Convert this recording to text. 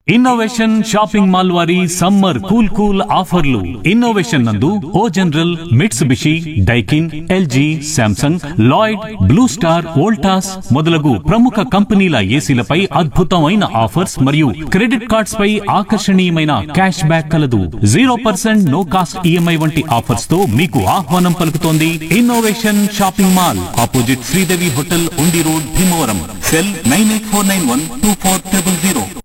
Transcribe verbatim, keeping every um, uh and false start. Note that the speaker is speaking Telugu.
ఇన్నోవేషన్ షాపింగ్ మాల్ వారి సమ్మర్ కూల్ కూల్ ఆఫర్లు. ఇన్నోవేషన్ నందు ఓ general, Mitsubishi, Daikin, LG, Samsung, Lloyd, blue star, Voltas మొదలగు ప్రముఖ కంపెనీల ఏసీలపై అద్భుతమైన ఆఫర్స్ మరియు క్రెడిట్ కార్డ్స్ పై ఆకర్షణీయమైన క్యాష్ బ్యాక్ కలదు. Zero percent no cost EMI వంటి ఆఫర్స్ తో మీకు ఆహ్వానం పలుకుతోంది innovation shopping mall, opposite Sridevi hotel, ఉండి road, Bhimavaram. Cell nine eight four nine one two four triple zero.